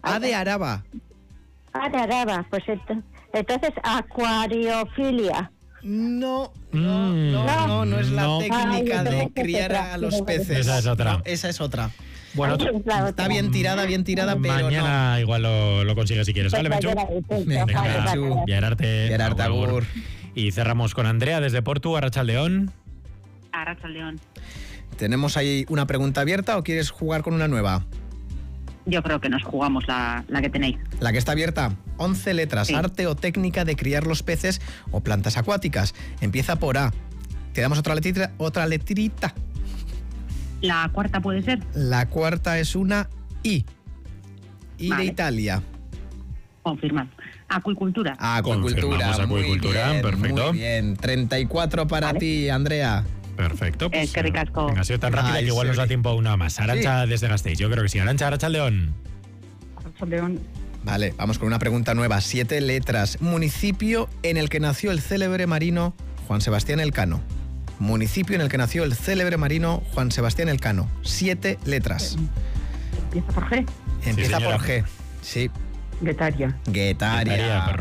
A de Araba. Ah, de Araba, pues entonces acuariofilia. No es la técnica de criar a los peces. Esa es otra. No, esa es otra. Bueno, Está bien tirada, pero mañana no. igual lo consigues si quieres. Vale, Menchu. Venga, Menchu. Biararte. Agur. Y cerramos con Andrea desde Portu, Arratsaldeon. Arratsaldeon. ¿Tenemos ahí una pregunta abierta o quieres jugar con una nueva? Yo creo que nos jugamos la que tenéis. La que está abierta, 11 letras, Sí. arte o técnica de criar los peces o plantas acuáticas. Empieza por A. Te damos otra letrita. ¿La cuarta puede ser? La cuarta es una I. I Vale. de Italia. Confirmado. Acuicultura. Acuicultura. Confirmamos acuicultura, muy bien, perfecto. Muy bien, 34 para Vale. ti, Andrea. Perfecto. Pues, Qué ricasco. venga, ha sido tan rápida Ay, que igual sí. nos da tiempo a una más. Arantxa desde Gasteiz, yo creo que sí. Arantxa, Arratsaldeon. Arratsaldeon. Vale, vamos con una pregunta nueva. 7 letras. Municipio en el que nació el célebre marino Juan Sebastián Elcano. Municipio en el que nació el célebre marino Juan Sebastián Elcano. 7 letras. Empieza por G. Empieza señora. por G. Sí. Guetaria. Guetaria. Guetaria,